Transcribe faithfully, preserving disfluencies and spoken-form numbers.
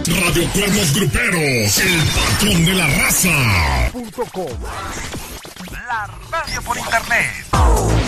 Radio Cuernos Gruperos, el patrón de la raza. Punto com. La radio por internet.